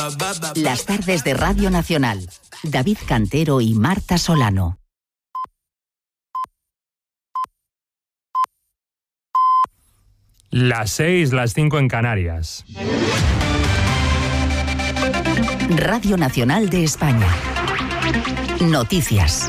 Las tardes de Radio Nacional. David Cantero y Marta Solano. Las 6, las 5 en Canarias. Radio Nacional de España. Noticias.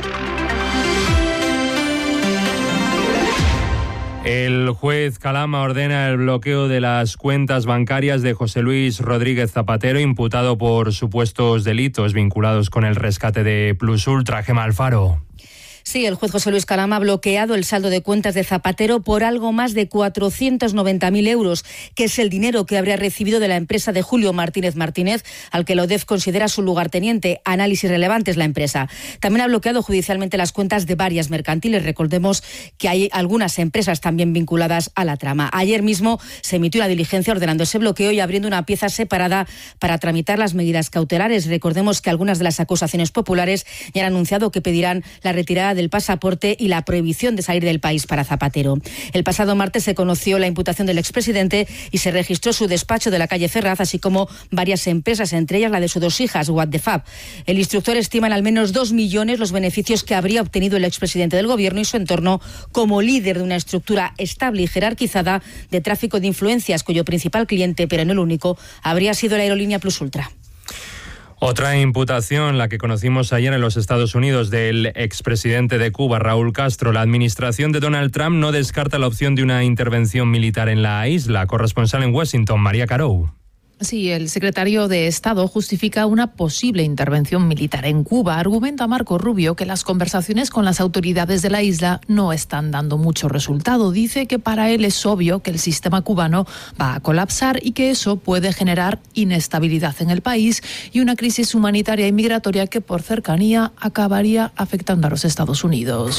El juez Calama ordena el bloqueo de las cuentas bancarias de José Luis Rodríguez Zapatero, imputado por supuestos delitos vinculados con el rescate de Plus Ultra. Gemma Alfaro. Sí, el juez José Luis Calama ha bloqueado el saldo de cuentas de Zapatero por algo más de 490.000 euros, que es el dinero que habría recibido de la empresa de Julio Martínez Martínez, al que la ODEF considera su lugarteniente. Análisis Relevantes la empresa. También ha bloqueado judicialmente las cuentas de varias mercantiles. Recordemos que hay algunas empresas también vinculadas a la trama. Ayer mismo se emitió una diligencia ordenando ese bloqueo y abriendo una pieza separada para tramitar las medidas cautelares. Recordemos que algunas de las acusaciones populares ya han anunciado que pedirán la retirada del pasaporte y la prohibición de salir del país para Zapatero. El pasado martes se conoció la imputación del expresidente y se registró su despacho de la calle Ferraz, así como varias empresas, entre ellas la de sus dos hijas, What the Fab. El instructor estima en al menos 2 millones los beneficios que habría obtenido el expresidente del gobierno y su entorno como líder de una estructura estable y jerarquizada de tráfico de influencias, cuyo principal cliente, pero no el único, habría sido la aerolínea Plus Ultra. Otra imputación, la que conocimos ayer en los Estados Unidos, del expresidente de Cuba, Raúl Castro. La administración de Donald Trump no descarta la opción de una intervención militar en la isla. Corresponsal en Washington, María Carou. Sí, el secretario de Estado justifica una posible intervención militar en Cuba. Argumenta Marco Rubio que las conversaciones con las autoridades de la isla no están dando mucho resultado. Dice que para él es obvio que el sistema cubano va a colapsar y que eso puede generar inestabilidad en el país y una crisis humanitaria y migratoria que por cercanía acabaría afectando a los Estados Unidos.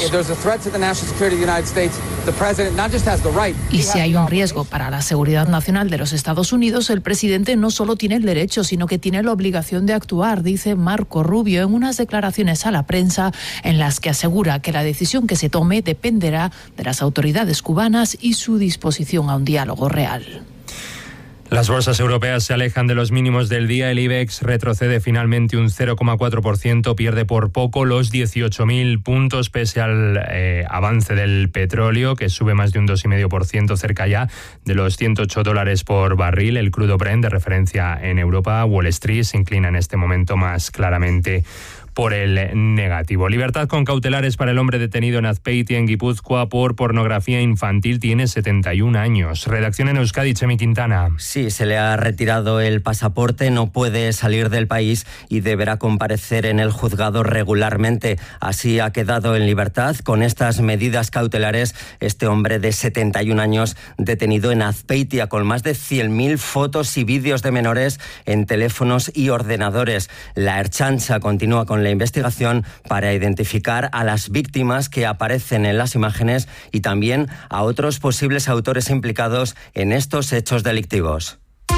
Y si hay un riesgo para la seguridad nacional de los Estados Unidos, el presidente no solo tiene el derecho, sino que tiene la obligación de actuar, dice Marco Rubio en unas declaraciones a la prensa en las que asegura que la decisión que se tome dependerá de las autoridades cubanas y su disposición a un diálogo real. Las bolsas europeas se alejan de los mínimos del día. El IBEX retrocede finalmente un 0,4%, pierde por poco los 18.000 puntos pese al avance del petróleo, que sube más de un 2,5%, cerca ya de los $108 por barril. El crudo Brent, de referencia en Europa, Wall Street, se inclina en este momento más claramente por el negativo. Libertad con cautelares para el hombre detenido en Azpeitia, en Guipúzcoa, por pornografía infantil. Tiene 71 años. Redacción en Euskadi, Chemi Quintana. Sí, se le ha retirado el pasaporte, no puede salir del país y deberá comparecer en el juzgado regularmente. Así ha quedado en libertad. Con estas medidas cautelares, este hombre de 71 años detenido en Azpeitia, con más de 100.000 fotos y vídeos de menores en teléfonos y ordenadores. La Ertzaintza continúa con la investigación para identificar a las víctimas que aparecen en las imágenes y también a otros posibles autores implicados en estos hechos delictivos.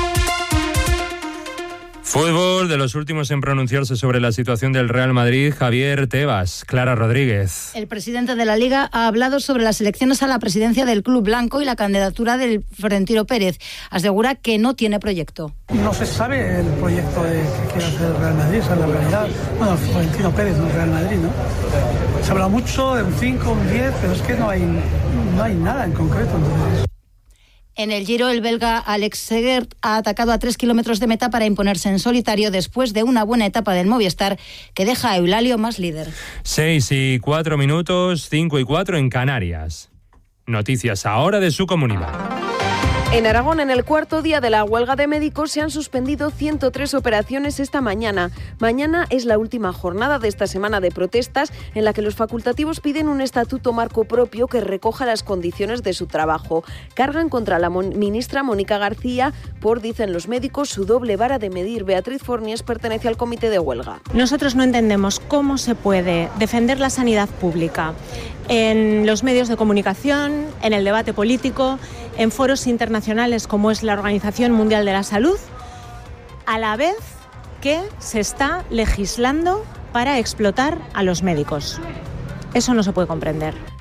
Fútbol, de los últimos en pronunciarse sobre la situación del Real Madrid, Javier Tebas. Clara Rodríguez. El presidente de la Liga ha hablado sobre las elecciones a la presidencia del club blanco y la candidatura del Florentino Pérez. Asegura que no tiene proyecto. No se sabe el proyecto que quiere hacer el Real Madrid, esa es la realidad. Bueno, Florentino Pérez, no el Real Madrid, ¿no? Se habla mucho de un 5, un 10, pero es que no hay nada en concreto. Entonces. En el Giro, el belga Alex Segert ha atacado a 3 kilómetros de meta para imponerse en solitario después de una buena etapa del Movistar que deja a Eulalio más líder. 6:04, 5:04 en Canarias. Noticias ahora de su comunidad. En Aragón, en el cuarto día de la huelga de médicos, se han suspendido 103 operaciones esta mañana. Mañana es la última jornada de esta semana de protestas en la que los facultativos piden un estatuto marco propio que recoja las condiciones de su trabajo. Cargan contra la ministra Mónica García por, dicen los médicos, su doble vara de medir. Beatriz Forniés pertenece al comité de huelga. Nosotros no entendemos cómo se puede defender la sanidad pública en los medios de comunicación, en el debate político, en foros internacionales como es la Organización Mundial de la Salud, a la vez que se está legislando para explotar a los médicos. Eso no se puede comprender.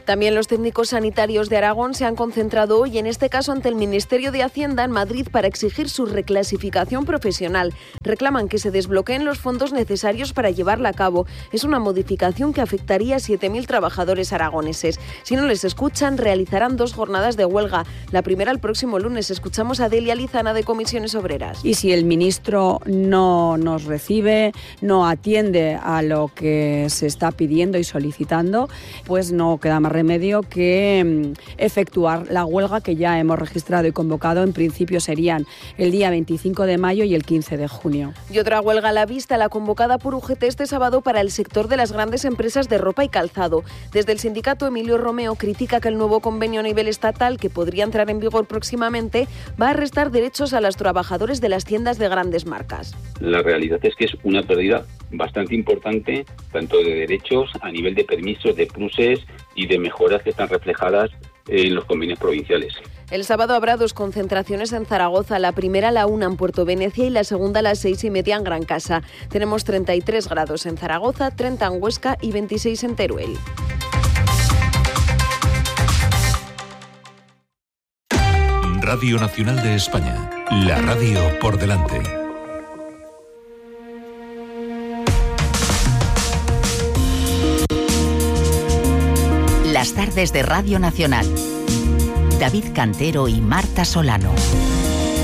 También los técnicos sanitarios de Aragón se han concentrado hoy, en este caso ante el Ministerio de Hacienda en Madrid, para exigir su reclasificación profesional. Reclaman que se desbloqueen los fondos necesarios para llevarla a cabo. Es una modificación que afectaría a 7.000 trabajadores aragoneses. Si no les escuchan, realizarán 2 jornadas de huelga. La primera el próximo lunes. Escuchamos a Delia Lizana de Comisiones Obreras. Y si el ministro no nos recibe, no atiende a lo que se está pidiendo y solicitando, pues no queda más remedio que efectuar la huelga que ya hemos registrado y convocado. En principio serían el día 25 de mayo y el 15 de junio. Y otra huelga a la vista, la convocada por UGT este sábado para el sector de las grandes empresas de ropa y calzado. Desde el sindicato, Emilio Romeo critica que el nuevo convenio a nivel estatal, que podría entrar en vigor próximamente, va a restar derechos a los trabajadores de las tiendas de grandes marcas. La realidad es que es una pérdida bastante importante, tanto de derechos a nivel de permisos, de pluses y de mejoras que están reflejadas en los convenios provinciales. El sábado habrá 2 concentraciones en Zaragoza, la primera a la 1 en Puerto Venecia y la segunda a las 6:30 en Gran Casa. Tenemos 33 grados en Zaragoza, 30 en Huesca y 26 en Teruel. Radio Nacional de España, la radio por delante. Las tardes de Radio Nacional. David Cantero y Marta Solano.